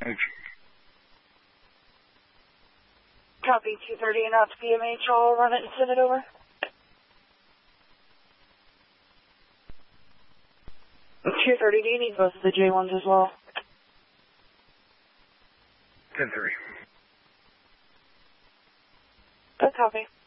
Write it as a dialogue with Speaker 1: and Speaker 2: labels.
Speaker 1: Copy 230 and out to PMH. I'll run it and send it over. 230, do you need both of the J1s as well?
Speaker 2: 10-3.
Speaker 1: Good copy.